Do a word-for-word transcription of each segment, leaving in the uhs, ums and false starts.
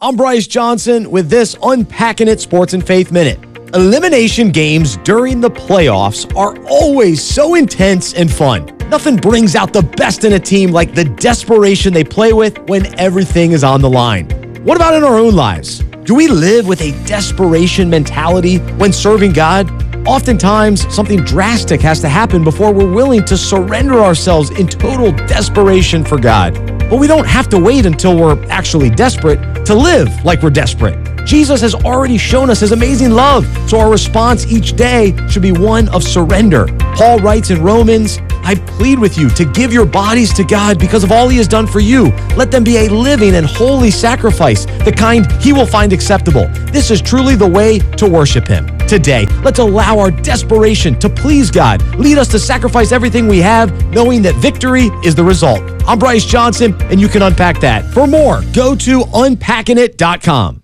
I'm Bryce Johnson with this Unpacking It Sports and Faith Minute. Elimination games during the playoffs are always so intense and fun. Nothing brings out the best in a team like the desperation they play with when everything is on the line. What about in our own lives? Do we live with a desperation mentality when serving God? Oftentimes, something drastic has to happen before we're willing to surrender ourselves in total desperation for God. But we don't have to wait until we're actually desperate to live like we're desperate. Jesus has already shown us his amazing love, so our response each day should be one of surrender. Paul writes in Romans, I plead with you to give your bodies to God because of all he has done for you. Let them be a living and holy sacrifice, the kind he will find acceptable. This is truly the way to worship him. Today, let's allow our desperation to please God, lead us to sacrifice everything we have, knowing that victory is the result. I'm Bryce Johnson, and you can unpack that. For more, go to unpacking it dot com.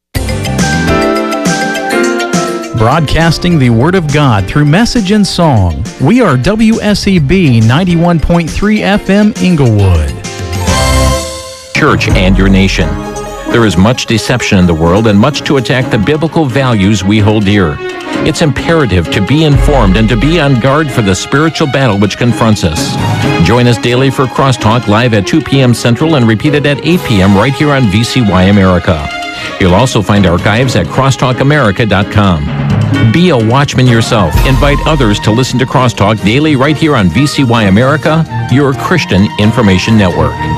Broadcasting the Word of God through message and song. We are W S E B ninety-one point three F M Inglewood. Church and your nation. There is much deception in the world and much to attack the biblical values we hold dear. It's imperative to be informed and to be on guard for the spiritual battle which confronts us. Join us daily for Crosstalk live at two p.m. Central and repeated at eight p.m. right here on V C Y America. You'll also find archives at crosstalk america dot com. Be a watchman yourself. Invite others to listen to Crosstalk daily right here on V C Y America, your Christian information network.